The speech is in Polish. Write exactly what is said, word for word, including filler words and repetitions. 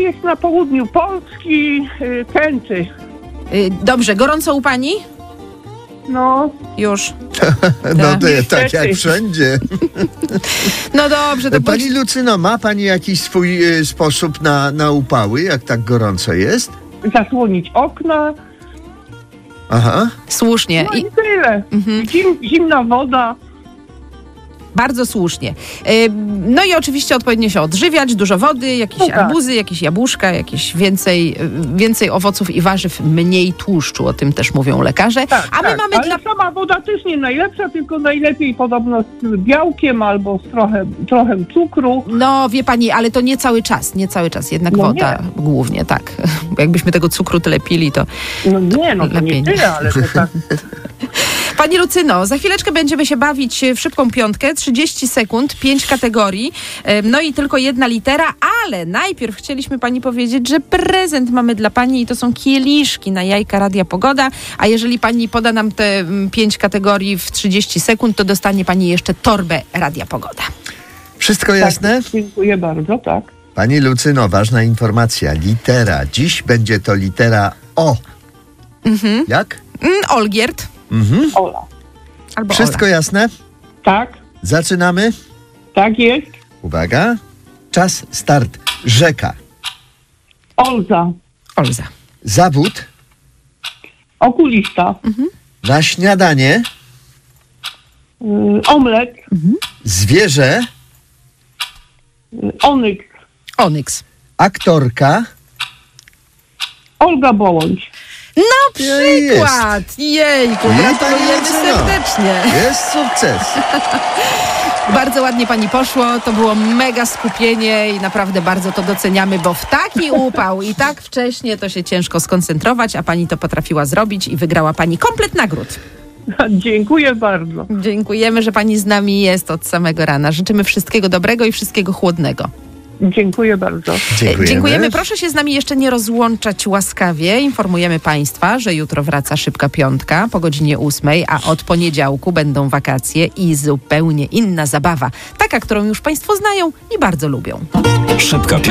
jest na południu Polski, y, Kęty. Y, dobrze, gorąco u pani? No, Już. No to jest tak jak wszędzie. No dobrze, to Pani bądź... Lucyno, ma pani jakiś swój y, sposób na, na upały, jak tak gorąco jest? zasłonić okna. Aha. Słusznie. No I i tyle. Mhm. Zim, zimna woda. bardzo słusznie. Y, No i oczywiście odpowiednio się odżywiać, dużo wody, jakieś No tak. arbuzy, jakieś jabłuszka, jakieś więcej, y, więcej owoców i warzyw, mniej tłuszczu, o tym też mówią lekarze. Tak, A my tak. mamy Ale dla... sama woda też nie najlepsza, tylko najlepiej podobno z białkiem albo z trochę, trochę cukru. No wie pani, ale to nie cały czas, nie cały czas, jednak No woda nie. głównie, tak. Bo jakbyśmy tego cukru tyle pili, to... No nie, no to lepiej nie nie. tyle, ale to tak. Pani Lucyno, za chwileczkę będziemy się bawić w szybką piątkę, trzydzieści sekund, pięć kategorii, no i tylko jedna litera, ale najpierw chcieliśmy pani powiedzieć, że prezent mamy dla pani i to są kieliszki na jajka Radia Pogoda, a jeżeli pani poda nam te mm, pięć kategorii w trzydzieści sekund, to dostanie pani jeszcze torbę Radia Pogoda. Wszystko jasne? Tak, dziękuję bardzo, tak. Pani Lucyno, ważna informacja. Litera. Dziś będzie to litera O. Mhm. Jak? Mm, Olgierd. Mhm. Ola. Albo Wszystko Ola. jasne? Tak, Zaczynamy. tak jest. Uwaga. Czas, start. Rzeka. Olza. Olza. Zawód. Okulista. Na śniadanie. Y, omlet. Zwierzę. Y, onyks. Onyks. Aktorka. Olga Bołądź. No Jest. przykład! Jejku, I gratulujemy pani Lucyno. serdecznie. Jest sukces. Bardzo ładnie pani poszło, to było mega skupienie i naprawdę bardzo to doceniamy, bo w taki upał i tak wcześnie to się ciężko skoncentrować, a pani to potrafiła zrobić i wygrała pani komplet nagród. Dziękuję bardzo. Dziękujemy, że pani z nami jest od samego rana. Życzymy wszystkiego dobrego i wszystkiego chłodnego. Dziękuję bardzo. Dziękujemy. Dziękujemy. Proszę się z nami jeszcze nie rozłączać łaskawie. Informujemy państwa, że jutro wraca Szybka Piątka po godzinie ósmej, a od poniedziałku będą wakacje i zupełnie inna zabawa. Taka, którą już państwo znają i bardzo lubią. Szybka